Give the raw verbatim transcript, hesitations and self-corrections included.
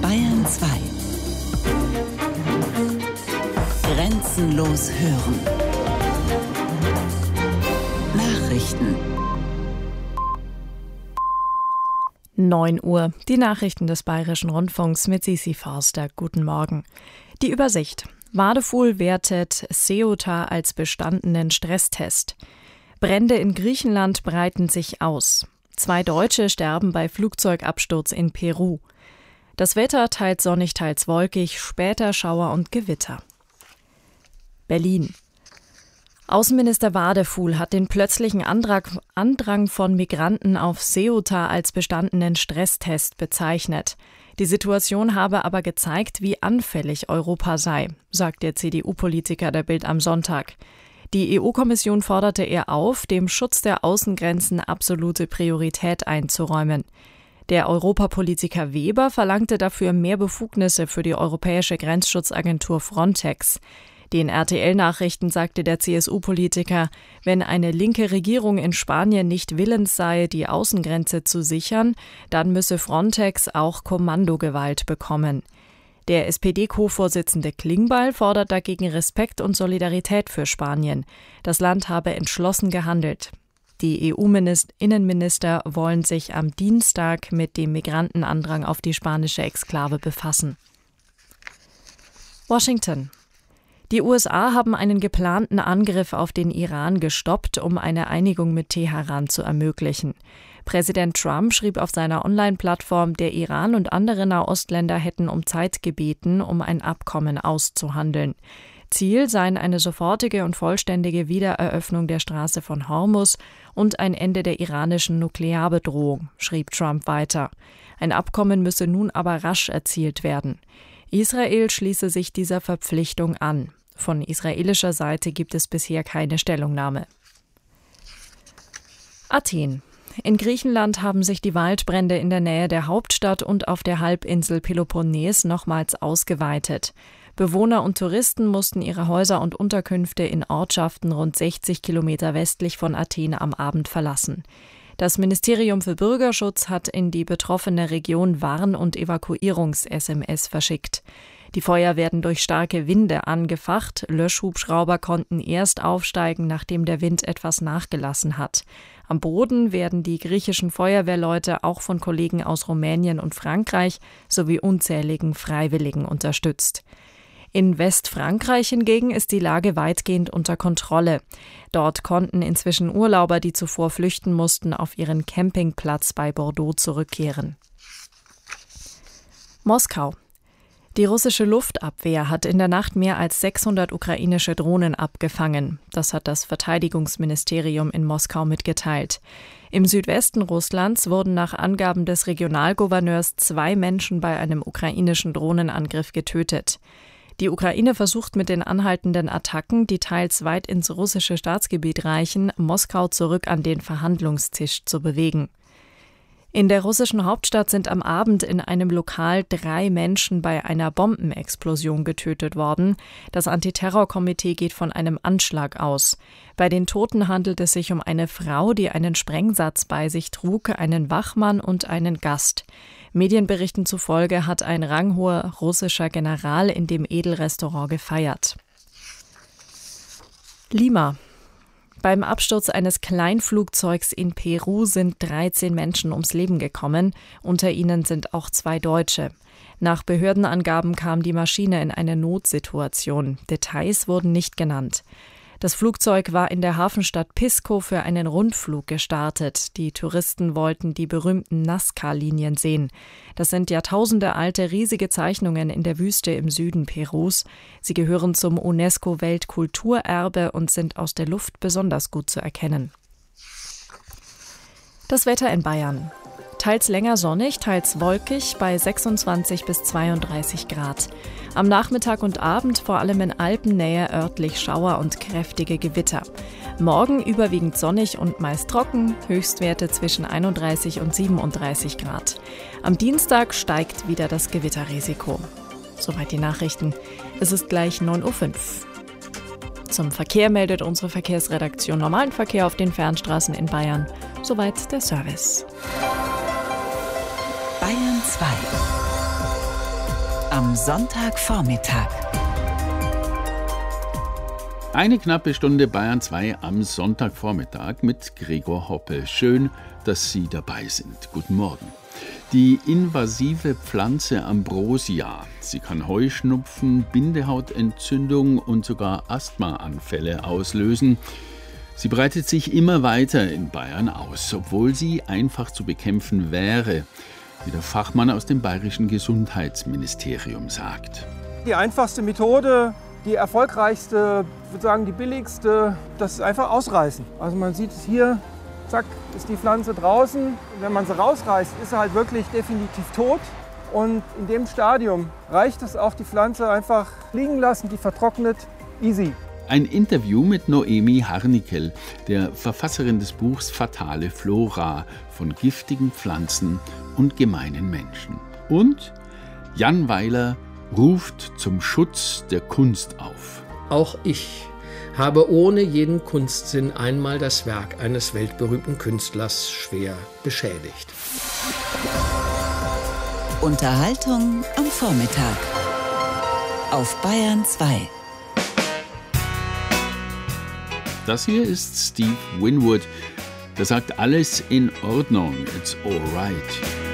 Bayern zwei. Grenzenlos hören. Nachrichten. neun Uhr. Die Nachrichten des Bayerischen Rundfunks mit Sisi Forster. Guten Morgen. Die Übersicht. Wadefuhl wertet Ceuta als bestandenen Stresstest. Brände in Griechenland breiten sich aus. Zwei Deutsche sterben bei Flugzeugabsturz in Peru. Das Wetter teils sonnig, teils wolkig, später Schauer und Gewitter. Berlin. Außenminister Wadefuhl hat den plötzlichen Andrang von Migranten auf Ceuta als bestandenen Stresstest bezeichnet. Die Situation habe aber gezeigt, wie anfällig Europa sei, sagt der C D U-Politiker der Bild am Sonntag. Die E U-Kommission forderte er auf, dem Schutz der Außengrenzen absolute Priorität einzuräumen. Der Europapolitiker Weber verlangte dafür mehr Befugnisse für die Europäische Grenzschutzagentur Frontex. Den R T L-Nachrichten sagte der C S U-Politiker, wenn eine linke Regierung in Spanien nicht willens sei, die Außengrenze zu sichern, dann müsse Frontex auch Kommandogewalt bekommen. Der S P D-Co-Vorsitzende Klingbeil fordert dagegen Respekt und Solidarität für Spanien. Das Land habe entschlossen gehandelt. Die E U-Innenminister wollen sich am Dienstag mit dem Migrantenandrang auf die spanische Exklave befassen. Washington. Die U S A haben einen geplanten Angriff auf den Iran gestoppt, um eine Einigung mit Teheran zu ermöglichen. Präsident Trump schrieb auf seiner Online-Plattform, der Iran und andere Nahostländer hätten um Zeit gebeten, um ein Abkommen auszuhandeln. Ziel seien eine sofortige und vollständige Wiedereröffnung der Straße von Hormuz und ein Ende der iranischen Nuklearbedrohung, schrieb Trump weiter. Ein Abkommen müsse nun aber rasch erzielt werden. Israel schließe sich dieser Verpflichtung an. Von israelischer Seite gibt es bisher keine Stellungnahme. Athen. In Griechenland haben sich die Waldbrände in der Nähe der Hauptstadt und auf der Halbinsel Peloponnes nochmals ausgeweitet. Bewohner und Touristen mussten ihre Häuser und Unterkünfte in Ortschaften rund sechzig Kilometer westlich von Athen am Abend verlassen. Das Ministerium für Bürgerschutz hat in die betroffene Region Warn- und Evakuierungs-S M S verschickt. Die Feuer werden durch starke Winde angefacht. Löschhubschrauber konnten erst aufsteigen, nachdem der Wind etwas nachgelassen hat. Am Boden werden die griechischen Feuerwehrleute auch von Kollegen aus Rumänien und Frankreich sowie unzähligen Freiwilligen unterstützt. In Westfrankreich hingegen ist die Lage weitgehend unter Kontrolle. Dort konnten inzwischen Urlauber, die zuvor flüchten mussten, auf ihren Campingplatz bei Bordeaux zurückkehren. Moskau. Die russische Luftabwehr hat in der Nacht mehr als sechshundert ukrainische Drohnen abgefangen. Das hat das Verteidigungsministerium in Moskau mitgeteilt. Im Südwesten Russlands wurden nach Angaben des Regionalgouverneurs zwei Menschen bei einem ukrainischen Drohnenangriff getötet. Die Ukraine versucht mit den anhaltenden Attacken, die teils weit ins russische Staatsgebiet reichen, Moskau zurück an den Verhandlungstisch zu bewegen. In der russischen Hauptstadt sind am Abend in einem Lokal drei Menschen bei einer Bombenexplosion getötet worden. Das Antiterrorkomitee geht von einem Anschlag aus. Bei den Toten handelt es sich um eine Frau, die einen Sprengsatz bei sich trug, einen Wachmann und einen Gast. Medienberichten zufolge hat ein ranghoher russischer General in dem Edelrestaurant gefeiert. Lima. Beim Absturz eines Kleinflugzeugs in Peru sind dreizehn Menschen ums Leben gekommen. Unter ihnen sind auch zwei Deutsche. Nach Behördenangaben kam die Maschine in eine Notsituation. Details wurden nicht genannt. Das Flugzeug war in der Hafenstadt Pisco für einen Rundflug gestartet. Die Touristen wollten die berühmten Nazca-Linien sehen. Das sind jahrtausendealte riesige Zeichnungen in der Wüste im Süden Perus. Sie gehören zum UNESCO-Weltkulturerbe und sind aus der Luft besonders gut zu erkennen. Das Wetter in Bayern. Teils länger sonnig, teils wolkig bei sechsundzwanzig bis zweiunddreißig Grad. Am Nachmittag und Abend vor allem in Alpennähe örtlich Schauer und kräftige Gewitter. Morgen überwiegend sonnig und meist trocken, Höchstwerte zwischen einunddreißig und siebenunddreißig Grad. Am Dienstag steigt wieder das Gewitterrisiko. Soweit die Nachrichten. Es ist gleich neun Uhr fünf. Zum Verkehr meldet unsere Verkehrsredaktion normalen Verkehr auf den Fernstraßen in Bayern. Soweit der Service. Bayern zwei. am Sonntagvormittag. Eine knappe Stunde Bayern zwei am Sonntagvormittag mit Gregor Hoppe. Schön, dass Sie dabei sind. Guten Morgen. Die invasive Pflanze Ambrosia. Sie kann Heuschnupfen, Bindehautentzündung und sogar Asthmaanfälle auslösen. Sie breitet sich immer weiter in Bayern aus, obwohl sie einfach zu bekämpfen wäre, wie der Fachmann aus dem bayerischen Gesundheitsministerium sagt. Die einfachste Methode, die erfolgreichste, ich würde sagen die billigste, das ist einfach ausreißen. Also man sieht es hier, zack, ist die Pflanze draußen. Wenn man sie rausreißt, ist sie halt wirklich definitiv tot. Und in dem Stadium reicht es auch, die Pflanze einfach liegen lassen, die vertrocknet, easy. Ein Interview mit Noemi Harnikel, der Verfasserin des Buchs Fatale Flora von giftigen Pflanzen und gemeinen Menschen. Und Jan Weiler ruft zum Schutz der Kunst auf. Auch ich habe ohne jeden Kunstsinn einmal das Werk eines weltberühmten Künstlers schwer beschädigt. Unterhaltung am Vormittag auf Bayern zwei. Das hier ist Steve Winwood. Der sagt, alles in Ordnung, it's alright.